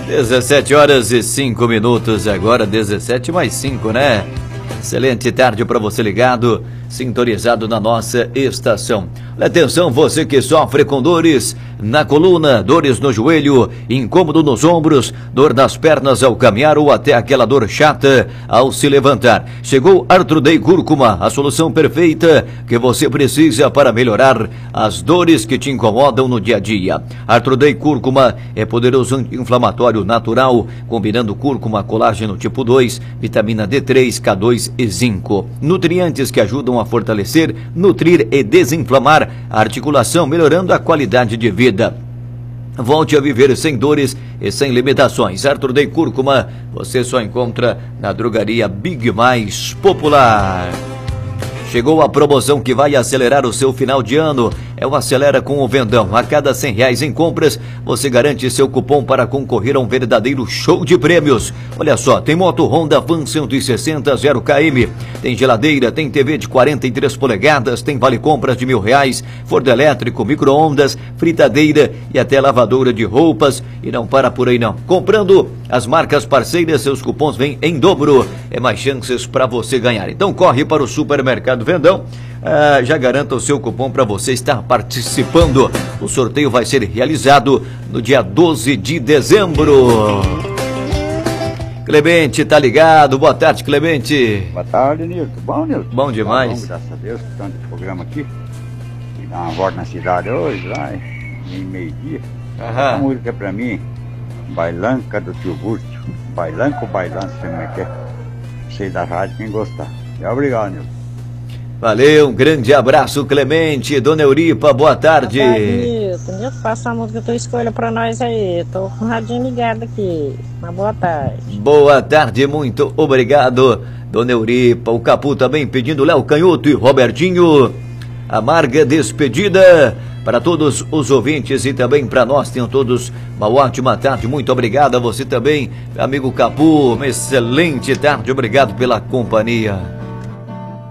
17 horas e 5 minutos, agora 17 mais 5, né? Excelente tarde para você ligado, sintonizado na nossa estação. Atenção, você que sofre com dores na coluna, dores no joelho, incômodo nos ombros, dor nas pernas ao caminhar ou até aquela dor chata ao se levantar. Chegou Artrudei Cúrcuma, a solução perfeita que você precisa para melhorar as dores que te incomodam no dia a dia. Artrudei Cúrcuma é poderoso anti-inflamatório natural, combinando cúrcuma, colágeno tipo 2, vitamina D3, K2 e zinco. Nutrientes que ajudam a fortalecer, nutrir e desinflamar a articulação, melhorando a qualidade de vida. Volte a viver sem dores e sem limitações. Artrudei Cúrcuma, você só encontra na drogaria Big Mais Popular. Chegou a promoção que vai acelerar o seu final de ano. É o Acelera com o Vendão. A cada R$100 em compras, você garante seu cupom para concorrer a um verdadeiro show de prêmios. Olha só, tem moto Honda Van 160 0 km, tem geladeira, tem TV de 43 polegadas, tem vale compras de R$1.000, forno elétrico, micro-ondas, fritadeira e até lavadora de roupas. E não para por aí não. Comprando as marcas parceiras, seus cupons vêm em dobro. É mais chances para você ganhar. Então corre para o Supermercado Vendão. Já garanta o seu cupom para você estar participando. O sorteio vai ser realizado no dia 12 de dezembro. Clemente, tá ligado? Boa tarde, Clemente. Boa tarde, Nilton. Bom, Nilton? Bom demais. Tá bom, graças a Deus, tanto de programa aqui. E dar uma volta na cidade hoje, lá em meio-dia. Essa música é pra mim, Bailanca do Tio Búrcio. Bailanca ou Bailança, como é que é? Sei da rádio, quem gostar. Obrigado, Nilton. Valeu, um grande abraço, Clemente. Dona Euripa, boa tarde. Boa tarde, Nilton. Passa a música, tua escolha pra nós aí. Tô com o radinho ligado aqui. Uma boa tarde. Boa tarde, muito obrigado, Dona Euripa. O Capu também pedindo Léo Canhoto e Robertinho. Amarga despedida para todos os ouvintes e também para nós. Tenham todos uma ótima tarde. Muito obrigado a você também, amigo Capu. Uma excelente tarde. Obrigado pela companhia.